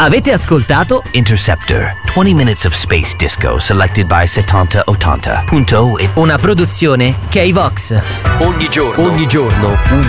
Avete ascoltato Interceptor, 20 Minutes of Space Disco selected by 7080.it. Una produzione K-Vox. Ogni giorno un